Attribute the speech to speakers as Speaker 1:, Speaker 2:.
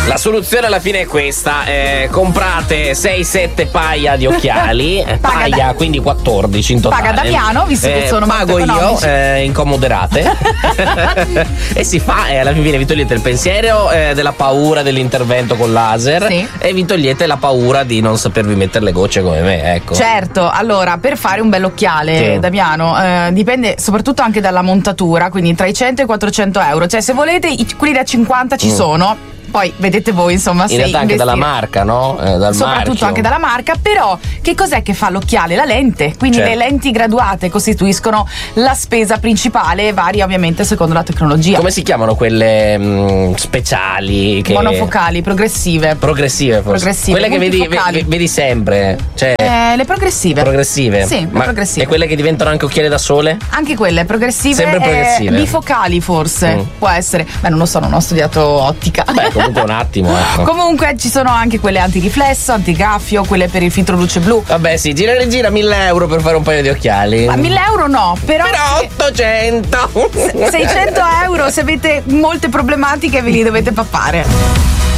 Speaker 1: La soluzione alla fine è questa: comprate 6-7 paia di occhiali, paia, quindi 14 in totale.
Speaker 2: Paga Damiano, visto che sono
Speaker 1: pago io, incomoderate. E si fa, alla fine vi togliete il pensiero della paura dell'intervento con laser,
Speaker 2: sì,
Speaker 1: e vi togliete la paura di non sapervi mettere le gocce come me, ecco.
Speaker 2: Certo, allora per fare un bell'occhiale,
Speaker 1: sì,
Speaker 2: Damiano, dipende soprattutto anche dalla montatura, quindi tra i 100 e i 400 euro, cioè se volete quelli da 50 ci sono. Poi vedete voi, insomma,
Speaker 1: in realtà anche dalla marca, no? Dal
Speaker 2: soprattutto
Speaker 1: marchio.
Speaker 2: Anche dalla marca, però che cos'è che fa l'occhiale? La lente, quindi
Speaker 1: certo,
Speaker 2: le lenti graduate costituiscono la spesa principale, varia ovviamente secondo la tecnologia.
Speaker 1: Come si chiamano quelle speciali?
Speaker 2: Monofocali, progressive forse.
Speaker 1: Quelle che vedi sempre, cioè
Speaker 2: le progressive.
Speaker 1: Sì,
Speaker 2: le progressive.
Speaker 1: E quelle che diventano anche occhiali da sole?
Speaker 2: Anche quelle progressive.
Speaker 1: Sempre progressive.
Speaker 2: Bifocali forse, può essere. Beh, non lo so, non ho studiato ottica.
Speaker 1: Beh, comunque un attimo, ecco.
Speaker 2: Comunque ci sono anche quelle antiriflesso, antigraffio, quelle per il filtro luce blu.
Speaker 1: Vabbè, sì, gira e rigira 1.000 euro per fare un paio di occhiali.
Speaker 2: Ma 1.000 euro no, però
Speaker 1: 800
Speaker 2: 600 euro, se avete molte problematiche ve li dovete pappare.